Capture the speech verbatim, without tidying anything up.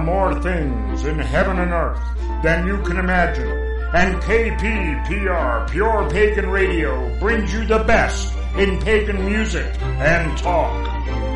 are more things in heaven and earth than you can imagine. And K P P R, Pure Pagan Radio, brings you the best in pagan music and talk.